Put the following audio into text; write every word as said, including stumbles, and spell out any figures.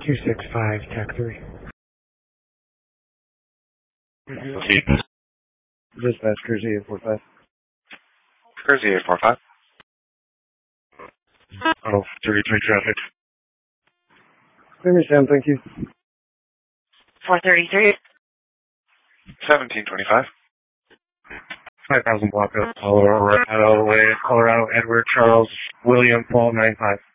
two six five, Tech three. Dispatch, Jersey eight four five. Jersey eight four five. Oh, thirty-three traffic. Clear me, Sam, thank you. four thirty-three. seventeen twenty-five. five thousand block up, Colorado, Colorado Way, Colorado, Edward, Charles, William, Paul, nine five.